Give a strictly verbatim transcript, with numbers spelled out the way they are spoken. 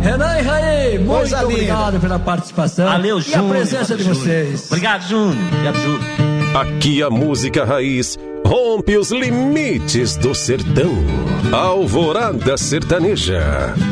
Renan e Raí, muito obrigado pela participação. Valeu, e Júnior. a presença de Júnior. vocês. Obrigado, Júnior. Obrigado, Júnior. Aqui a música raiz rompe os limites do sertão. Alvorada Sertaneja.